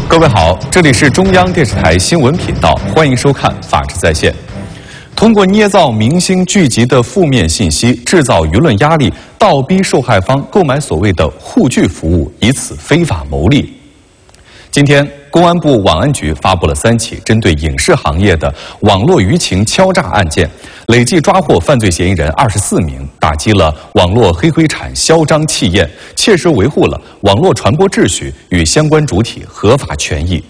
各位好，这里是中央电视台新闻频道，欢迎收看《法治在线》。通过捏造明星聚集的负面信息，制造舆论压力，倒逼受害方购买所谓的护具服务，以此非法牟利。今天，公安部网安局发布了3起针对影视行业的网络舆情敲诈案件，累计抓获犯罪嫌疑人24名，打击了网络黑灰产嚣张气焰，切实维护了网络传播秩序与相关主体合法权益。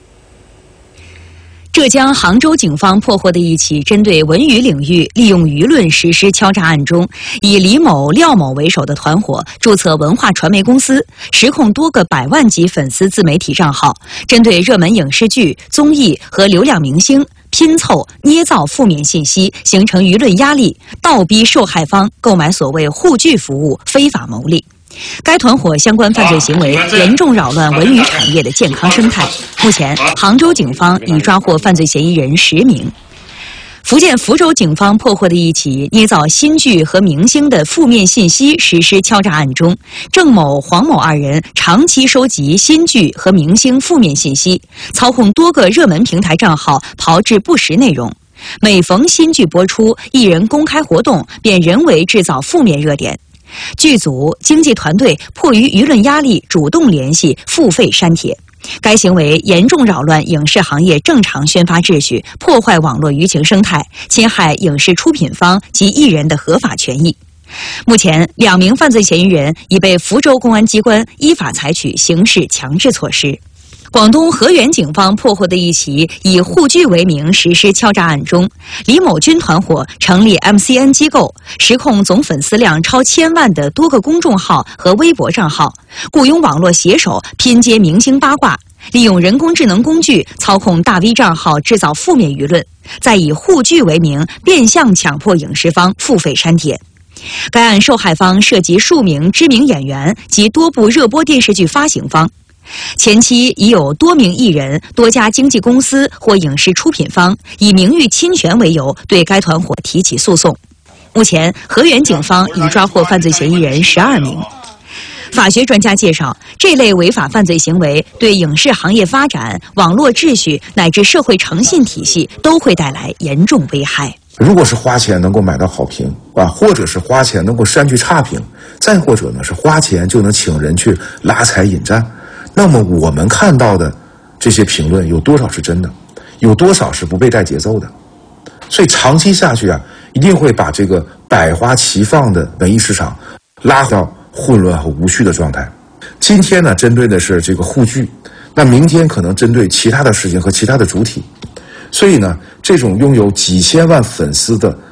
浙江杭州警方破获的一起针对文娱领域利用舆论实施敲诈案中，以李某、廖某为首的团伙注册文化传媒公司，实控多个100万级粉丝自媒体账号，针对热门影视剧、综艺和流量明星拼凑、捏造负面信息，形成舆论压力，倒逼受害方购买所谓护具服务，非法牟利。该团伙相关犯罪行为严重扰乱文娱产业的健康生态。目前，杭州警方已抓获犯罪嫌疑人10名。福建福州警方破获的一起捏造新剧和明星的负面信息实施敲诈案中，郑某、黄某2人长期收集新剧和明星负面信息，操控多个热门平台账号，炮制不实内容。每逢新剧播出，艺人公开活动，便人为制造负面热点。剧组、经纪团队迫于舆论压力，主动联系、付费删帖。该行为严重扰乱影视行业正常宣发秩序，破坏网络舆情生态，侵害影视出品方及艺人的合法权益。目前，2名犯罪嫌疑人已被福州公安机关依法采取刑事强制措施。广东河源警方破获的一起以护具为名实施敲诈案中，李某军团伙成立 MCN 机构，实控总粉丝量超1000万的多个公众号和微博账号，雇佣网络写手拼接明星八卦，利用人工智能工具操控大 V 账号，制造负面舆论，再以护具为名变相强迫影视方付费删帖。该案受害方涉及数名知名演员及多部热播电视剧发行方。前期已有多名艺人、多家经纪公司或影视出品方以名誉侵权为由对该团伙提起诉讼。目前，河源警方已抓获犯罪嫌疑人12名。法学专家介绍，这类违法犯罪行为对影视行业发展、网络秩序乃至社会诚信体系都会带来严重危害。 如果是花钱能够买到好评或者是花钱能够删去差评，再或者呢是花钱就能请人去拉踩引战，那么我们看到的这些评论有多少是真的，有多少是不被带节奏的？所以长期下去一定会把这个百花齐放的文艺市场拉到混乱和无序的状态。今天呢，针对的是这个护具，那明天可能针对其他的事情和其他的主体。所以呢，这种拥有几千万粉丝的